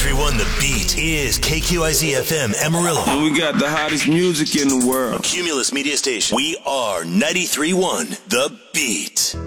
93.1 The Beat is KQIZ FM Amarillo. And we got the hottest music in the world. Cumulus Media Station. We are 93.1 The Beat.